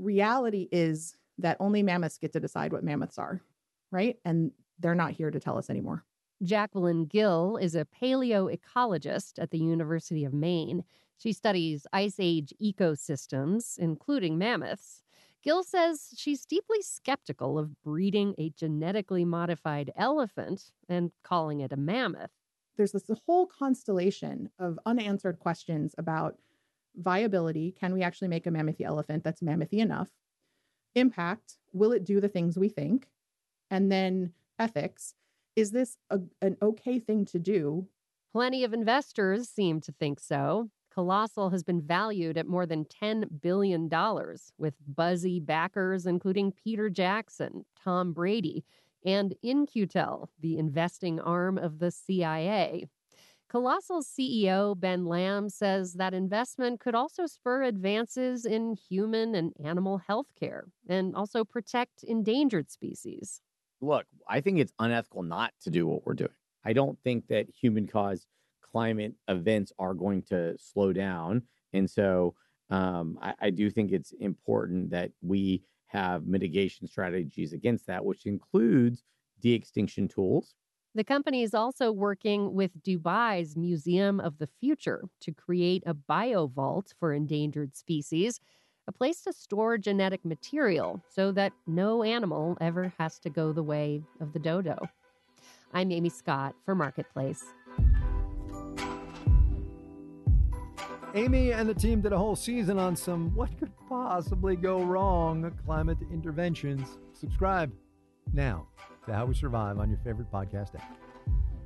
reality is that only mammoths get to decide what mammoths are, right? And they're not here to tell us anymore. Jacqueline Gill is a paleoecologist at the University of Maine. She studies Ice Age ecosystems, including mammoths. Gill says she's deeply skeptical of breeding a genetically modified elephant and calling it a mammoth. There's this whole constellation of unanswered questions about viability. Can we actually make a mammothy elephant that's mammothy enough? Impact. Will it do the things we think? And then ethics. Is this an okay thing to do? Plenty of investors seem to think so. Colossal has been valued at more than $10 billion, with buzzy backers including Peter Jackson, Tom Brady, and In-Q-Tel, the investing arm of the CIA. Colossal's CEO, Ben Lamb, says that investment could also spur advances in human and animal health care and also protect endangered species. Look, I think it's unethical not to do what we're doing. I don't think that human-caused climate events are going to slow down. And so I do think it's important that we have mitigation strategies against that, which includes de-extinction tools. The company is also working with Dubai's Museum of the Future to create a bio-vault for endangered species, a place to store genetic material so that no animal ever has to go the way of the dodo. I'm Amy Scott for Marketplace. Amy and the team did a whole season on some what could possibly go wrong climate interventions. Subscribe now to How We Survive on your favorite podcast app.